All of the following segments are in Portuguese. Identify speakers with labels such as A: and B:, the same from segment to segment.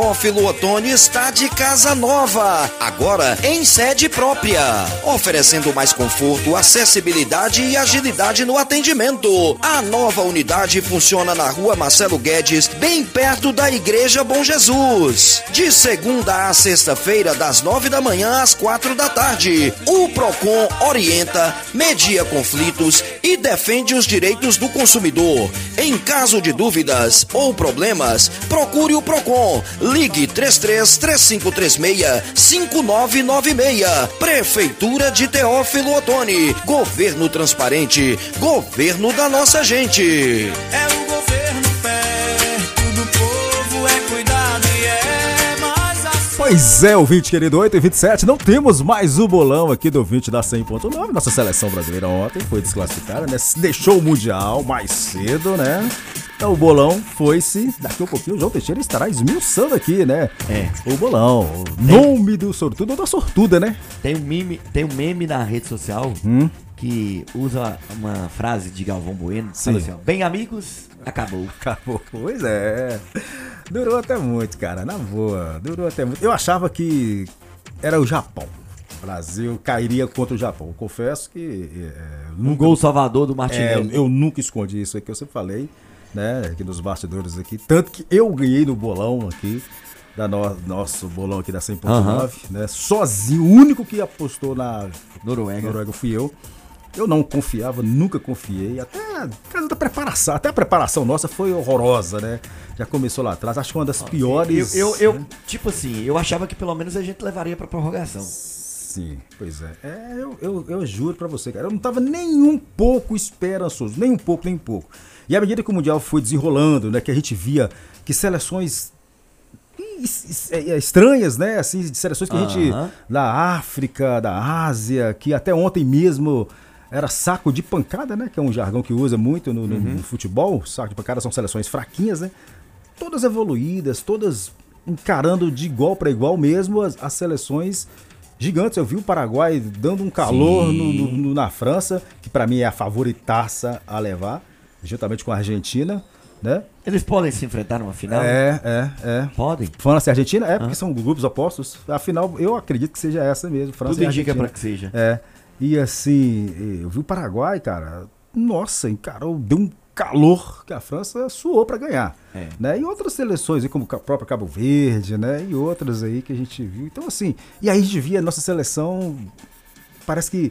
A: Teófilo Otoni está de casa nova, agora em sede própria, oferecendo mais conforto, acessibilidade e agilidade no atendimento. A nova unidade funciona na Rua Marcelo Guedes, bem perto da Igreja Bom Jesus, de segunda a sexta-feira, das 9 da manhã às 4 da tarde. O Procon orienta, media conflitos e defende os direitos do consumidor. Em caso de dúvidas ou problemas, procure o Procon. Ligue 33-3536-5996. Prefeitura de Teófilo Otoni. Governo transparente. Governo da nossa gente.
B: É o governo perto do povo, é cuidado e é mais assim.
C: Pois é, ouvinte querido, 8h27, não temos mais o bolão aqui do ouvinte da 100.9. Nossa seleção brasileira ontem foi desclassificada, né? Deixou o Mundial mais cedo, né? Então o bolão foi-se. Daqui a pouquinho o João Teixeira estará esmiuçando aqui, né? O bolão. O nome do sortudo ou da sortuda, né?
D: Tem um meme na rede social que usa uma frase de Galvão Bueno. Fala assim, ó, bem amigos, acabou.
C: Acabou, pois é. Durou até muito, cara, na boa. Durou até muito. Eu achava que era o Japão. O Brasil cairia contra o Japão. Eu confesso que...
D: Gol salvador do Martinelli.
C: Eu nunca escondi isso aqui, eu sempre falei, né, aqui nos bastidores aqui. Tanto que eu ganhei no bolão aqui, nosso bolão aqui da 100.9, né, sozinho. O único que apostou na Noruega fui eu. Eu não confiava, nunca confiei, até a preparação, até a preparação nossa foi horrorosa, né? Já começou lá atrás, acho que uma das piores.
D: Tipo assim, eu achava que pelo menos a gente levaria pra prorrogação.
C: Sim, pois é. Eu juro pra você, cara, eu não tava nem um pouco esperançoso, nem um pouco. E à medida que o Mundial foi desenrolando, né, que a gente via que seleções estranhas, né, assim, de seleções que a gente, da África, da Ásia, que até ontem mesmo era saco de pancada, né, que é um jargão que usa muito no futebol. Saco de pancada são seleções fraquinhas, né, todas evoluídas, todas encarando de igual para igual mesmo as seleções gigantes. Eu vi o Paraguai dando um calor na França, que para mim é a favoritaça a levar, juntamente com a Argentina, né?
D: Eles podem se enfrentar numa final?
C: Podem? França e Argentina? Porque são grupos opostos. Afinal, eu acredito que seja essa mesmo, França
D: Tudo
C: e Argentina.
D: indica pra que seja.
C: E assim, eu vi o Paraguai, cara, nossa, encarou, deu um calor que a França suou pra ganhar, né? E outras seleções, como o próprio Cabo Verde, né? E outras aí que a gente viu. Então assim, e aí a gente via a nossa seleção, parece que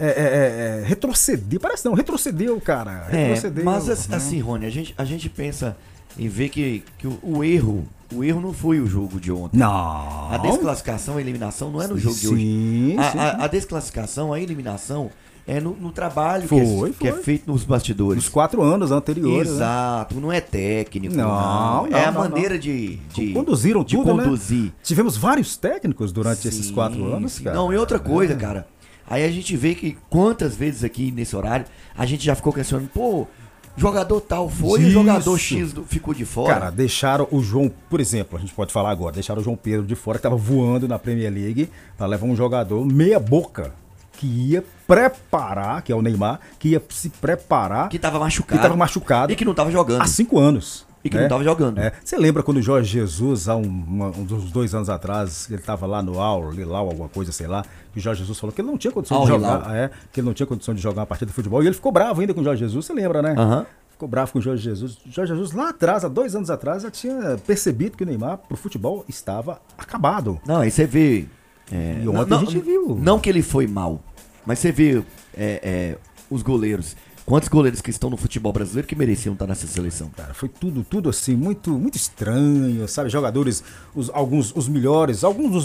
C: retrocedeu, parece não, retrocedeu, cara. Retrocedeu,
D: mas assim, Rony, a gente pensa em ver que o erro não foi o jogo de ontem.
C: Não.
D: A desclassificação, a eliminação não é no jogo de hoje. A desclassificação, a eliminação é no trabalho que é feito nos bastidores.
C: Nos 4 anos anteriores.
D: Exato, não é técnico.
C: Não.
D: É a maneira de
C: conduziram
D: de
C: tudo,
D: conduzir.
C: Né? Tivemos vários técnicos durante esses 4 anos, cara.
D: Não, e outra coisa, cara. Aí a gente vê que quantas vezes aqui nesse horário a gente já ficou questionando, jogador tal foi e o jogador X ficou de fora.
C: Cara, deixaram o João, por exemplo, a gente pode falar agora, deixaram o João Pedro de fora, que tava voando na Premier League, para levar um jogador meia boca, que ia preparar, que é o Neymar, que ia se preparar.
D: Que tava machucado. E que não tava jogando.
C: Há 5 anos.
D: E que não tava jogando.
C: Você lembra quando o Jorge Jesus, há uns 2 anos atrás, ele tava lá no Al-Hilal, alguma coisa, sei lá, que o Jorge Jesus falou que ele não tinha condição de jogar. Que ele não tinha condição de jogar uma partida de futebol. E ele ficou bravo ainda com o Jorge Jesus, você lembra, né? Ficou bravo com o Jorge Jesus. O Jorge Jesus lá atrás, há 2 anos atrás, já tinha percebido que o Neymar pro futebol estava acabado.
D: Não, aí você vê...
C: E ontem a gente viu.
D: Não que ele foi mal, mas você vê os goleiros. Quantos goleiros que estão no futebol brasileiro que mereciam estar nessa seleção?
C: Cara, foi tudo assim, muito, muito estranho, sabe? Jogadores, alguns dos melhores,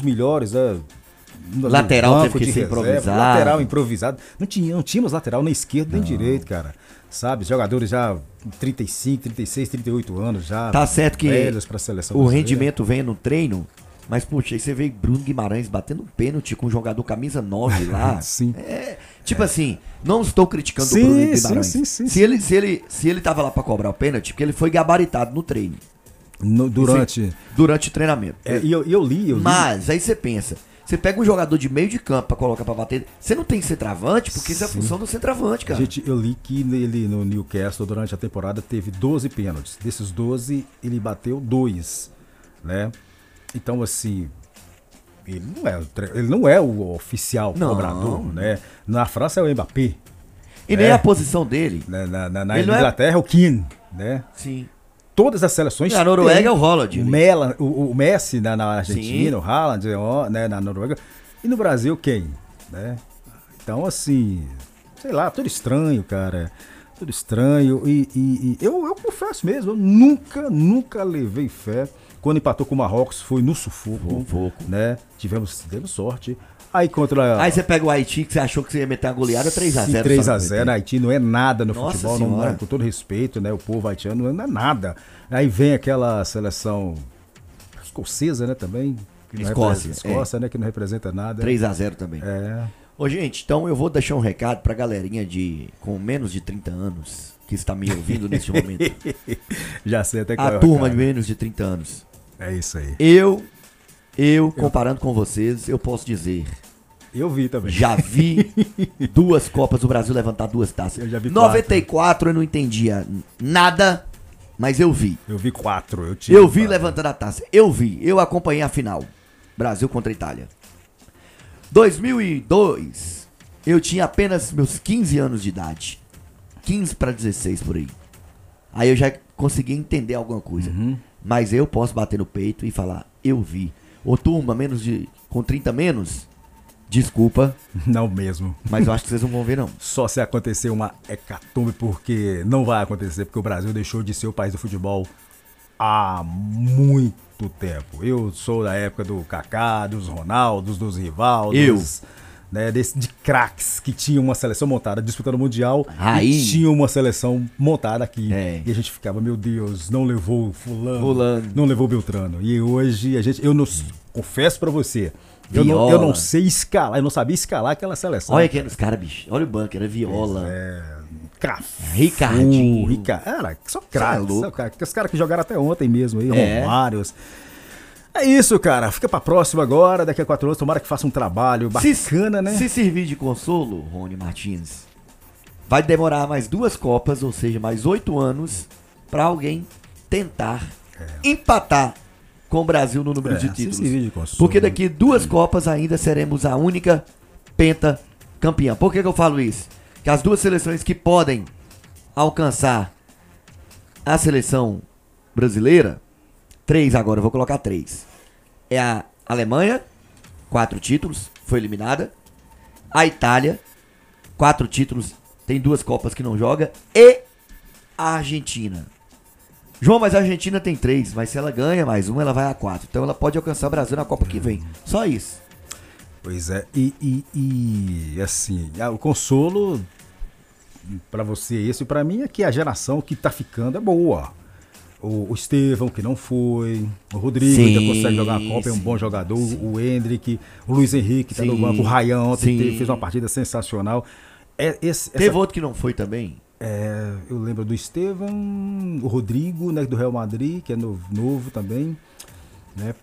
D: lateral teve que ser improvisado.
C: Lateral improvisado. Não tínhamos lateral nem esquerdo nem direito, cara. Sabe? Jogadores já 35, 36, 38 anos já.
D: Tá certo que
C: velhos pra seleção
D: o rendimento vem no treino, mas, puxa, aí você vê Bruno Guimarães batendo pênalti com um jogador camisa 9 lá.
C: Sim.
D: Assim, não estou criticando o Bruno Guimarães.
C: Sim.
D: Se ele tava lá pra cobrar o pênalti, porque ele foi gabaritado no treino.
C: Durante
D: o treinamento.
C: Eu li.
D: Mas, aí você pensa, você pega um jogador de meio de campo pra colocar pra bater, você não tem centroavante, porque isso é a função do centroavante, cara.
C: Eu li que ele no Newcastle, durante a temporada, teve 12 pênaltis. Desses 12, ele bateu 2, né? Então, assim, ele não é o oficial
D: Não.
C: cobrador, né? Na França é o Mbappé.
D: E nem a posição dele.
C: Na
D: Ele não é-
C: Inglaterra é o Keane, né?
D: Sim.
C: Todas as seleções.
D: Na Noruega
C: têm
D: é o Haaland.
C: o Messi na Argentina,
D: Sim.
C: o Haaland, né, na Noruega. E no Brasil, quem? Né? Então, assim, sei lá, tudo estranho, cara. Tudo estranho. E eu confesso mesmo, eu nunca levei fé. Quando empatou com o Marrocos, foi no sufoco. Né? Demos sorte. Aí contra.
D: Aí você pega o Haiti, que você achou que você ia meter a goleada, 3x0.
C: 3x0, Haiti não é nada no
D: Nossa
C: futebol, não é,
D: Senhora.
C: com todo respeito, né? O povo haitiano não é nada. Aí vem aquela seleção escocesa, né, também. Que não Escócia, né, que não representa nada.
D: 3x0 também.
C: É.
D: Ô, gente, então eu vou deixar um recado pra galerinha com menos de 30 anos, que está me ouvindo neste momento.
C: Já sei até qual é
D: A
C: o
D: turma
C: recado.
D: de menos de 30 anos.
C: É isso aí.
D: Eu, comparando com vocês, eu posso dizer,
C: Eu vi também.
D: já vi 2 Copas do Brasil levantar 2 taças.
C: Eu já vi
D: 94 eu não entendia nada, mas eu vi.
C: Eu vi 4.
D: Eu vi levantando a taça. Eu acompanhei a final. Brasil contra a Itália. 2002, eu tinha apenas meus 15 anos de idade. 15 para 16 por aí. Aí eu já consegui entender alguma coisa. Mas eu posso bater no peito e falar, eu vi. Ô turma, com 30 menos, desculpa,
C: Não mesmo.
D: mas eu acho que vocês não vão ver não.
C: Só se acontecer uma hecatombe, porque não vai acontecer, porque o Brasil deixou de ser o país do futebol há muito tempo. Eu sou da época do Kaká, dos Ronaldos, dos Rivaldos, né, de craques que tinham uma seleção montada disputando o Mundial
D: Aí.
C: e tinham uma seleção montada aqui.
D: É.
C: E a gente ficava, meu Deus, não levou fulano. Não levou Beltrano. E hoje eu não confesso pra você, eu não sei escalar, eu não sabia escalar aquela seleção.
D: Olha quem era os caras, bicho. Olha o banco, era Viola.
C: Cafu,
D: Ricardinho.
C: Era só
D: Cê é
C: craques.
D: louco.
C: Os caras que jogaram até ontem mesmo aí,
D: É.
C: Romários. É isso, cara. Fica pra próxima agora, daqui a 4 anos. Tomara que faça um trabalho bacana, né?
D: Se servir de consolo, Rony Martins, vai demorar mais 2 Copas, ou seja, mais 8 anos, pra alguém tentar empatar com o Brasil no número de
C: se
D: títulos.
C: servir de consolo.
D: Porque daqui 2 Copas ainda seremos a única pentacampeã. Por que eu falo isso? Que as 2 seleções que podem alcançar a seleção brasileira, 3 agora, eu vou colocar 3. É a Alemanha, 4 títulos, foi eliminada. A Itália, 4 títulos, tem 2 Copas que não joga. E a Argentina. João, mas a Argentina tem 3, mas se ela ganha mais 1, ela vai a 4. Então ela pode alcançar o Brasil na Copa que vem. Só isso.
C: Pois é, e assim, o consolo pra você esse, pra mim, é que a geração que tá ficando é boa. O Estevão, que não foi, o Rodrigo
D: Sim,
C: ainda consegue jogar a Copa, é um bom jogador, o Hendrick, o Luiz Henrique tá no banco, o Ryan ontem fez uma partida sensacional.
D: Teve outro que não foi também?
C: Eu lembro do Estevão, o Rodrigo, né, do Real Madrid, que é novo também. Né?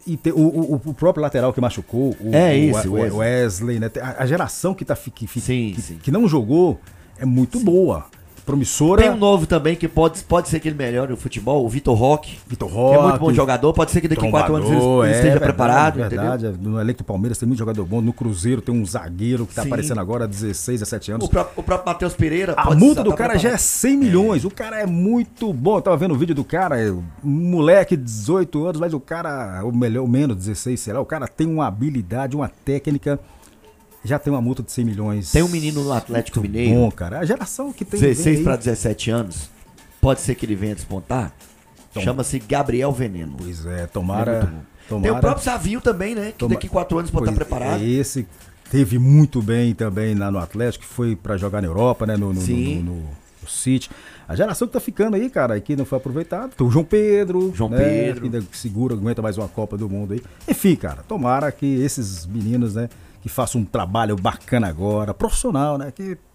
C: O próprio lateral que machucou, o Wesley, né? A geração que não jogou é muito boa, promissora.
D: Tem um novo também que pode ser que ele melhore o futebol, o Vitor Roque. Que é muito bom jogador, pode ser que daqui 4 anos ele esteja preparado.
C: Verdade. No elenco do Palmeiras tem muito jogador bom, no Cruzeiro tem um zagueiro que tá aparecendo agora há 16, 17 anos.
D: O próprio Matheus Pereira.
C: A multa do cara já é 100 milhões, o cara é muito bom. Eu tava vendo o vídeo do cara, um moleque de 18 anos, mas o cara, ou menos 16, sei lá, o cara tem uma habilidade, uma técnica. Já tem uma multa de 100 milhões.
D: Tem um menino no Atlético Mineiro.
C: Bom, cara. A geração que tem.
D: 16 para 17 anos. Pode ser que ele venha despontar. Chama-se Gabriel Veneno.
C: Pois é, tomara.
D: Tem o próprio Savinho também, né? Que daqui 4 anos pode estar preparado.
C: Esse teve muito bem também lá no Atlético, que foi pra jogar na Europa, né? No City. A geração que tá ficando aí, cara, que não foi aproveitado. Tem o João Pedro. Que ainda segura, aguenta mais uma Copa do Mundo aí. Enfim, cara, tomara que esses meninos, né? Que façam um trabalho bacana agora, profissional, né?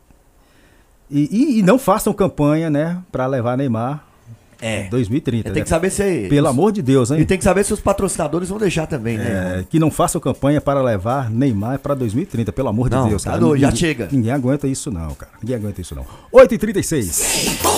C: E não façam campanha, né? Pra levar Neymar em 2030.
D: Tem que saber se...
C: Pelo amor de Deus, hein?
D: E tem que saber se os patrocinadores vão deixar também, né?
C: Que não façam campanha para levar Neymar pra 2030, pelo amor de Deus.
D: Tá doido, já chega.
C: Ninguém aguenta isso não, cara. Ninguém aguenta isso não. 8h36.